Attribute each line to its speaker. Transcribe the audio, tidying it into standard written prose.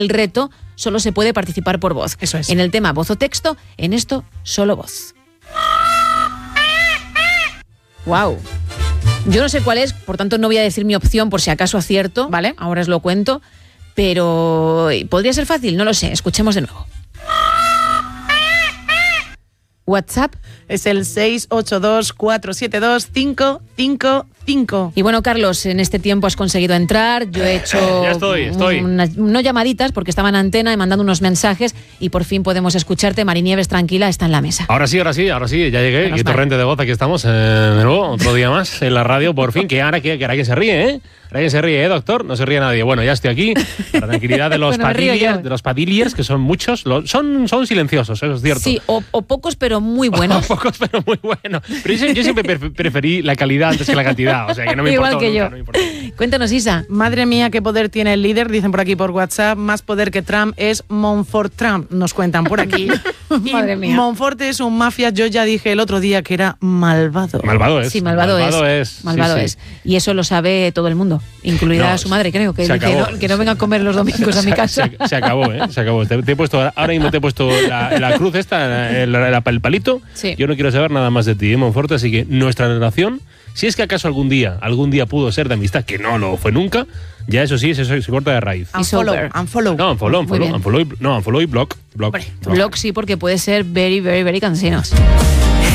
Speaker 1: el reto solo se puede participar por voz.
Speaker 2: Eso es.
Speaker 1: En el tema voz o texto, en esto solo voz. ¡Wow! Yo no sé cuál es, por tanto no voy a decir mi opción por si acaso acierto.
Speaker 2: Vale.
Speaker 1: Ahora os lo cuento. Pero ¿podría ser fácil? No lo sé. Escuchemos de nuevo. WhatsApp.
Speaker 2: Es el 682-472-555.
Speaker 1: Y bueno, Carlos, en este tiempo has conseguido entrar. Yo he hecho
Speaker 3: Ya estoy.
Speaker 1: no llamaditas porque estaba en antena, he mandado unos mensajes y por fin podemos escucharte. Marinieves, tranquila, está en la mesa.
Speaker 3: Ahora sí, ya llegué.
Speaker 1: Menos
Speaker 3: Qué
Speaker 1: mal.
Speaker 3: torrente de voz, aquí estamos de nuevo, otro día más en la radio, por fin, que ahora que alguien se ríe, ¿eh? Alguien se ríe, doctor? No se ríe nadie. Bueno, ya estoy aquí, para la tranquilidad de los
Speaker 1: Bueno, me río yo.
Speaker 3: padilliers, que son muchos, son silenciosos, eso es cierto.
Speaker 1: Sí, o pocos, pero muy buenos.
Speaker 3: Pocos, pero muy buenos. Pero yo siempre preferí la calidad antes que la cantidad, o sea que no me
Speaker 1: Igual
Speaker 3: importa.
Speaker 1: que yo.
Speaker 3: No me importa.
Speaker 1: Cuéntanos, Isa.
Speaker 2: Madre mía, qué poder tiene el líder, dicen por aquí por WhatsApp. Más poder que Trump es Montfort Trump, nos cuentan por aquí. Y
Speaker 1: Madre mía.
Speaker 2: Montfort es un mafia, yo ya dije el otro día que era malvado.
Speaker 3: Malvado es.
Speaker 1: Sí, malvado es. Malvado
Speaker 3: Sí,
Speaker 1: es.
Speaker 3: sí.
Speaker 1: Y eso lo sabe todo el mundo, incluida
Speaker 3: No,
Speaker 1: su madre, creo, que
Speaker 3: se
Speaker 1: dice
Speaker 3: acabó.
Speaker 1: que no venga a comer los domingos a mi casa.
Speaker 3: Se acabó, ¿eh? Se acabó. Te he puesto, ahora mismo te he puesto la cruz esta, el palito.
Speaker 1: Sí.
Speaker 3: Yo no quiero saber nada más de ti, Monforte, así que nuestra relación, si es que acaso algún día pudo ser de amistad, que no lo fue nunca, ya eso sí, se corta de raíz.
Speaker 2: Unfollow.
Speaker 3: No,
Speaker 1: Muy bien.
Speaker 3: unfollow y block.
Speaker 1: Blog sí, porque puede ser very, very, very cansinos.